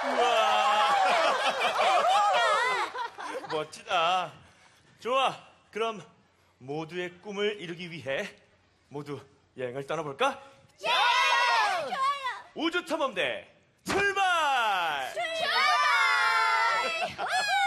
우와. 멋지다. 좋아. 그럼 모두의 꿈을 이루기 위해 모두 여행을 떠나볼까? 예! 좋아요. 우주탐험대 출발! 출발!